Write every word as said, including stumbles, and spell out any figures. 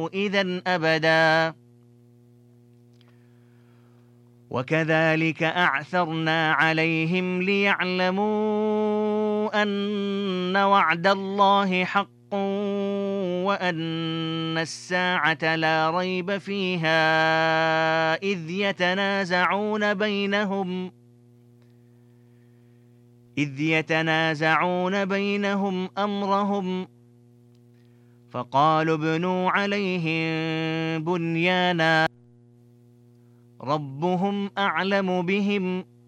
إذًا أبدا. وكذلك أعثرنا عليهم ليعلموا أن وعد الله حق وأن الساعة لا ريب فيها إذ يتنازعون بينهم إذ يتنازعون بينهم أمرهم فقالوا ابنوا عليهم بنيانا ربهم أعلم بهم